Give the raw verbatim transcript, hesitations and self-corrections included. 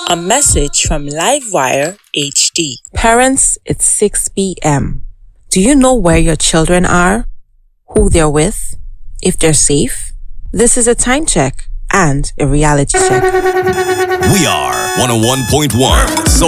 A message from Livewire H D. Parents, it's six p.m. Do you know where your children are? Who they're with? If they're safe? This is a time check and a reality check. We are one oh one point one. So